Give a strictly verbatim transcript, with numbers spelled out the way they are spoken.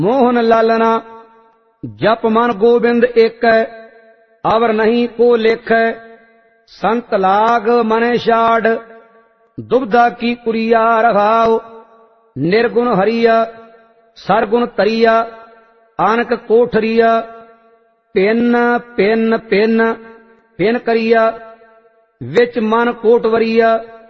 मोहन लालना। जप मन गोबिंद एक अवर नहीं को लेख। संत लाग मने छाड़ दुबदा की कुरिया रहाओ। निर्गुण हरिया सरगुण तरिया आनक कोठरिया। पिन पिन पिन पिन करिया विच मन कोटवरिया।